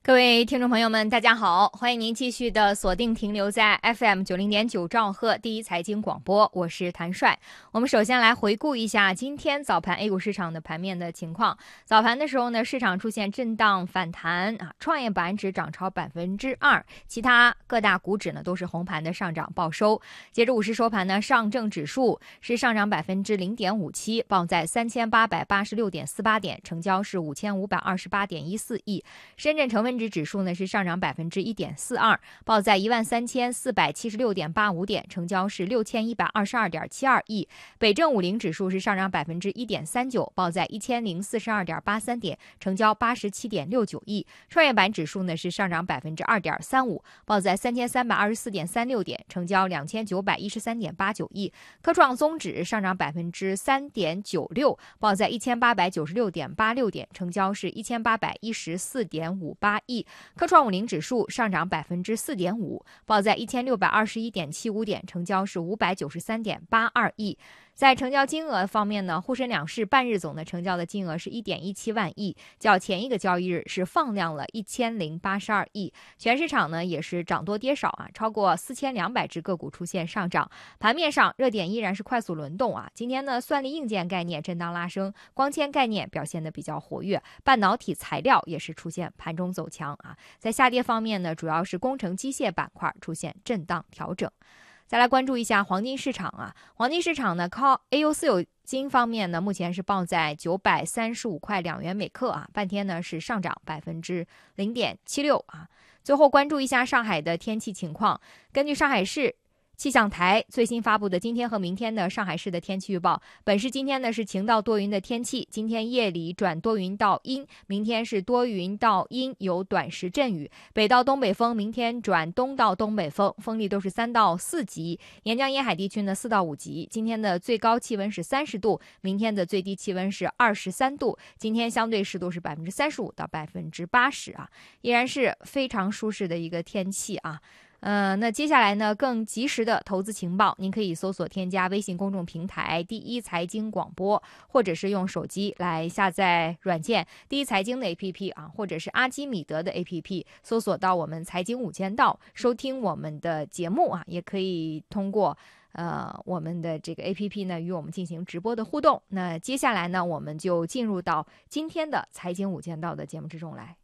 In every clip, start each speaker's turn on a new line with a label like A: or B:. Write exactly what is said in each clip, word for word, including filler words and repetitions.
A: 各位听众朋友们，大家好，欢迎您继续的锁定停留在 F M 九十点九兆赫第一财经广播，我是谭帅。我们首先来回顾一下今天早盘 A 股市场的盘面的情况。早盘的时候呢，市场出现震荡反弹啊，创业板指涨超百分之二，其他各大股指呢都是红盘的上涨报收。截至午时收盘呢，上证指数是上涨百分之零点五七，报在三千八百八十六点四八点，成交是五千五百二十八点一四亿。深圳成分指数呢是上涨百分之一点四二，报在一万三千四百七十六点八五点，成交是六千一百二十二点七二亿。北证五零指数是上涨百分之一点三九，报在一千零四十二点八三点，成交八十七点六九亿。创业板指数呢是上涨百分之二点三五，报在三千三百二十四点三六点，成交两千九百一十三点八九亿。科创综指上涨百分之三点九六，报在一千八百九十六点八六点，成交是一千八百一十四点五八亿。科创五零指数上涨百分之四点五，报在一千六百二十一点七五点，成交是五百九十三点八二亿。在成交金额方面呢，沪深两市半日总的成交的金额是一点一七万亿，较前一个交易日是放量了一千零八十二亿。全市场呢也是涨多跌少啊，超过四千两百只个股出现上涨。盘面上热点依然是快速轮动啊，今天呢算力硬件概念震荡拉升，光纤概念表现的比较活跃，半导体材料也是出现盘中走强啊。在下跌方面呢，主要是工程机械板块出现震荡调整。再来关注一下黄金市场啊，黄金市场呢，靠 A U 私有金方面呢，目前是报在九百三十五块两元每克啊，半天呢是上涨百分之零点七六啊。最后关注一下上海的天气情况，根据上海市气象台最新发布的今天和明天的上海市的天气预报，本市今天呢是晴到多云的天气，今天夜里转多云到阴，明天是多云到阴，有短时阵雨，北到东北风，明天转东到东北风，风力都是三到四级，沿江沿海地区呢四到五级。今天的最高气温是三十度，明天的最低气温是二十三度，今天相对湿度是百分之三十五到百分之八十啊，依然是非常舒适的一个天气啊。呃，那接下来呢，更及时的投资情报，您可以搜索添加微信公众平台第一财经广播，或者是用手机来下载软件第一财经的 A P P 啊，或者是阿基米德的 A P P， 搜索到我们财经五间道，收听我们的节目啊，也可以通过呃我们的这个 A P P 呢与我们进行直播的互动。那接下来呢，我们就进入到今天的财经五间道的节目之中来。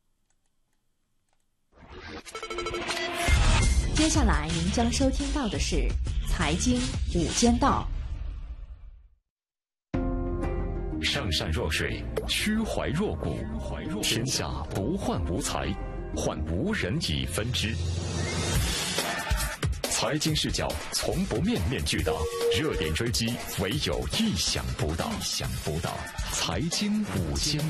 B: 接下来您将收听到的是财经五间道。
C: 上善若水，虚怀若谷，天下不患无才，患无人以分之。财经视角从不面面俱到，热点追击唯有意想不到。意想不到。财经五间